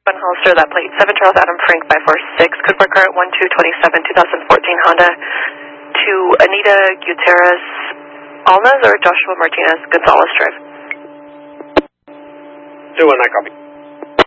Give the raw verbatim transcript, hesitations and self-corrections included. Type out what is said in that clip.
Hollister, that plate seven Charles Adam Frank five four six, code work car one two two seven twenty fourteen Honda to Anita Gutierrez Almas or Joshua Martinez Gonzalez Drive. two one, I copy.